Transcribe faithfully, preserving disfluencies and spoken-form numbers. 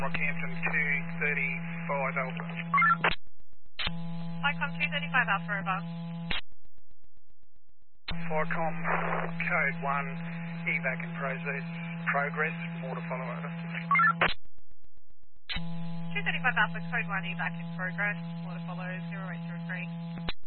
Rockhampton two thirty-five Alpha. Flycom two thirty-five Alpha, over. Flycom code one, evac in process, progress, more to follow, over. two thirty-five Alpha, code one, evac in progress, more to follow, zero eight zero three.